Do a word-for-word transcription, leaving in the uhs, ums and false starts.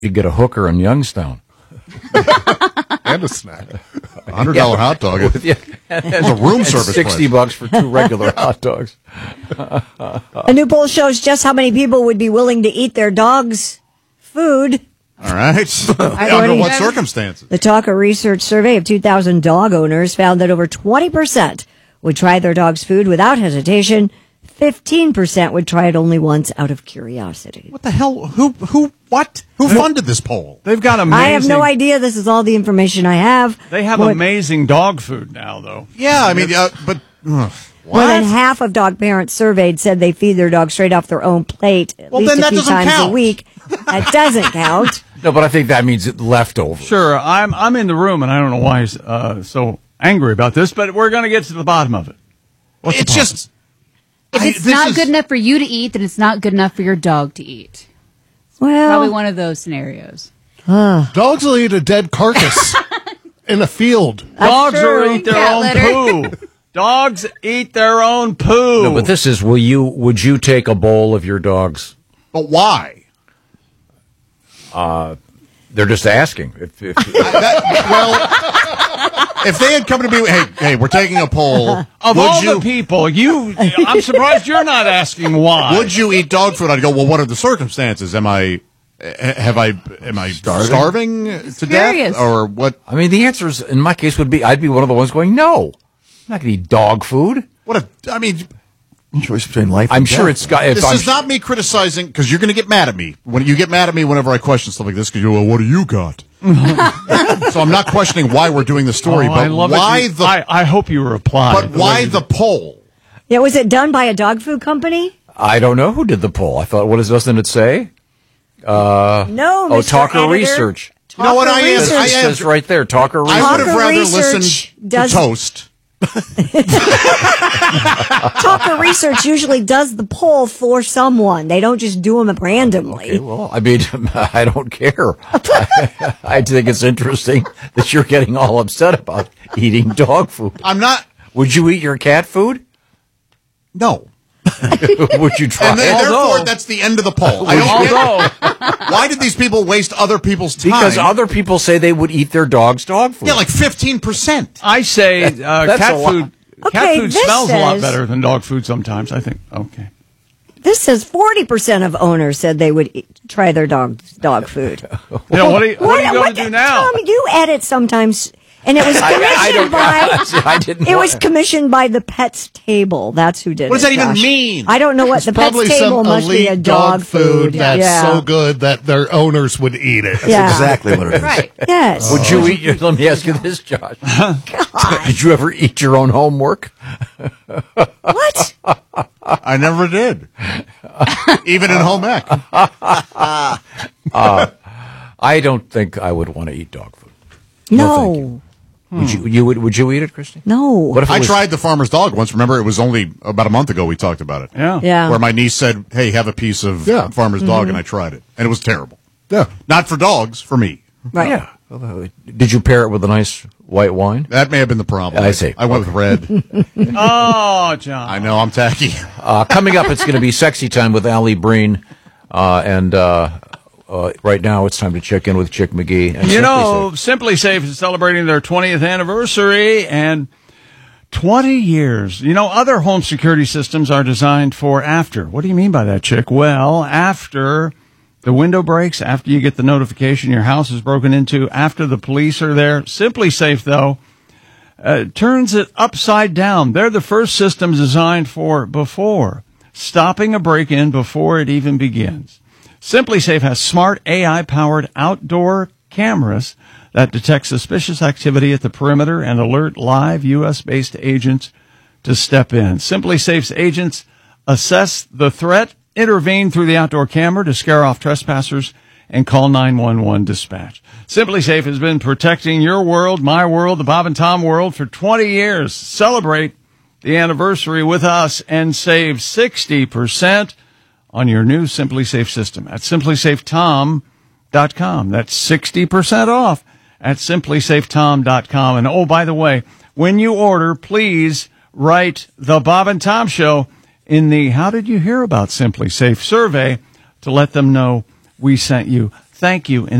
You get a hooker in Youngstown. And a snack. A hundred dollar hot dog. Yeah. It's a room service. Sixty place. bucks for two regular hot dogs. A new poll shows just how many people would be willing to eat their dog's food. All right. Under what circumstances? The Talker Research survey of two thousand dog owners found that over twenty percent would try their dog's food without hesitation. fifteen percent would try it only once out of curiosity. What the hell? Who? Who? What? Who funded this poll? They've got amazing. I have no idea. This is all the information I have. They have More- amazing dog food now, though. Yeah, I mean, uh, but uh, More than half of dog parents surveyed said they feed their dog straight off their own plate at Well, least then a that few doesn't times count. a week. That doesn't count. No, but I think that means leftovers. Sure, I'm I'm in the room, and I don't know why he's uh, so angry about this, but we're going to get to the bottom of it. What's the it's problem? just. If I- it's this not is- good enough for you to eat, then it's not good enough for your dog to eat. Well, Probably one of those scenarios. Dogs will eat a dead carcass in a field. Dogs true. will eat their Cat own litter. poo. Dogs eat their own poo. No, but this is, will you, would you take a bowl of your dog's? But why? They're just asking. If, if, That, well, if they had come to me, hey, hey, we're taking a poll. of would all you the people, you, I'm surprised you're not asking why. would you eat dog food? I'd go. Well, what are the circumstances? Am I eh, have I am I starving, starving to Curious. death or what? I mean, the answers in my case would be, I'd be one of the ones going, no, I'm not going to eat dog food. What a, I mean, Choice between life I'm and sure death. it's got, if this I'm is not me criticizing because you're going to get mad at me when you get mad at me whenever I question stuff like this because you go, well, what do you got? So I'm not questioning why we're doing the story, Oh, I but love why it. the I, I hope you reply. but why the poll? yeah, was it done by a dog food company? I don't know who did the poll. I thought, what is, doesn't it say? No, Oh, Mister Talker Editor. Research. You know what I Talker am? Research. I It am. says right there, Talker I Research. would have Talker rather Research listened does- to Toast. Talker Research usually does the poll for someone. They don't just do them randomly. Okay, well, I mean, I don't care. I, I think it's interesting that you're getting all upset about eating dog food. I'm not. Would you eat your cat food? No. Would you try And then, it? therefore, Although- that's the end of the poll. I don't get, Although, why did these people waste other people's time? Because other people say they would eat their dog's dog food. yeah, like fifteen percent. I say uh, That's cat a lot. food. Okay, cat food this smells a lot says- better than dog food sometimes. I think. Okay. This says forty percent of owners said they would eat, try their dog's dog food. You know, what are you, what are you going to the- do now? Tom, you edit sometimes. And it was I- I commissioned don't- by. I didn't It know was that. commissioned by the Pets Table. That's who did What does it. that even Josh. mean? I don't know what the Pets Probably Table some must be a elite dog food. that's yeah. so good that their owners would eat it. Yeah. Exactly what it is. Right. Yes. Would you eat your, let me ask you this, Josh. Did you ever eat your own homework? What? I never did. Even in home ec. I don't think I would want to eat dog food. No. thank Would you, you would, would you eat it, Christy? No. What if it I was, tried the farmer's dog once. Remember, it was only about a month ago we talked about it. Yeah. Yeah. Where my niece said, hey, have a piece of Yeah. farmer's dog, and I tried it. And it was terrible. Yeah. Not for dogs, for me. Right. Yeah. Uh, Did you pair it with a nice white wine? That may have been the problem. I see. I went with red. Oh, John. I know, I'm tacky. Uh, coming up, it's going to be Sexy Time with Allie Breen. Uh, and uh, uh, right now, it's time to check in with Chick McGee. And You Simply know, Safe. Simply Safe is celebrating their twentieth anniversary and twenty years. You know, other home security systems are designed for after. What do you mean by that, Chick? Well, after the window breaks, after you get the notification your house is broken into, after the police are there. Simply Safe, though, uh, turns it upside down. They're the first systems designed for before, stopping a break-in before it even begins. Simply Safe has smart A I-powered outdoor cameras that detect suspicious activity at the perimeter and alert live U S-based agents to step in. Simply Safe's agents assess the threat, intervene through the outdoor camera to scare off trespassers, and call nine one one dispatch. Simply Safe has been protecting your world, my world, the Bob and Tom world for twenty years. Celebrate the anniversary with us and save sixty percent on your new Simply Safe system at simply safe tom dot com. That's sixty percent off at simply safe tom dot com. And oh, by the way, when you order, please write the Bob and Tom Show in the How Did You Hear About Simply Safe survey to let them know we sent you. thank you in